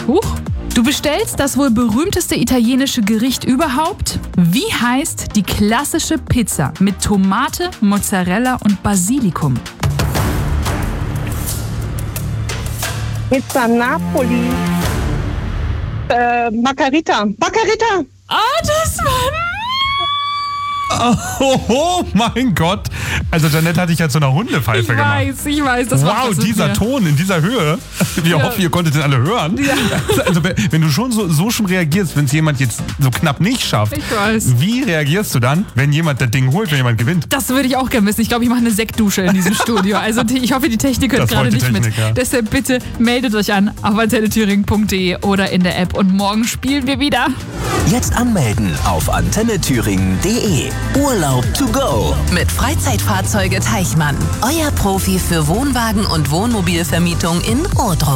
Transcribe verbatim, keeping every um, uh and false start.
Huch. Du bestellst das wohl berühmteste italienische Gericht überhaupt? Wie heißt die klassische Pizza mit Tomate, Mozzarella und Basilikum? Pizza Napoli. Äh, Margarita. Margarita. Ah, das war... Oh, oh mein Gott. Also Janette hatte ich ja zu einer Hundepfeife Ich gemacht. weiß, ich weiß. Das Wow, dieser Ton in dieser Höhe. Wir Ja. hoffen, ihr konntet den alle hören. Ja. Also wenn du schon so, so schon reagierst, wenn es jemand jetzt so knapp nicht schafft, Ich weiß. wie reagierst du dann, wenn jemand das Ding holt, wenn jemand gewinnt? Das würde ich auch gerne wissen. Ich glaube, ich mache eine Sektdusche in diesem Studio. Also die- ich hoffe, die Technik hört Das gerade freut die nicht mit. Technik, ja. Deshalb bitte meldet euch an auf antenne thüringen punkt de oder in der App. Und morgen spielen wir wieder. Jetzt anmelden auf antenne thüringen punkt de. Urlaub to go. Mit Freizeitfahrzeuge Teichmann. Euer Profi für Wohnwagen und Wohnmobilvermietung in Ohrdruf.